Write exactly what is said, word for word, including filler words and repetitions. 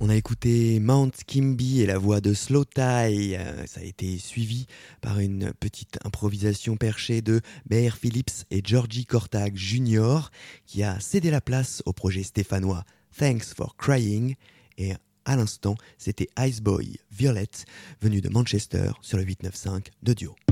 On a écouté Mount Kimby et la voix de Slow Tie. Ça a été suivi par une petite improvisation perchée de Bear Phillips et Georgie Cortag junior qui a cédé la place au projet stéphanois Thanks for Crying. Et à l'instant, c'était Iceboy Violet venu de Manchester sur le huit neuf cinq de Duo.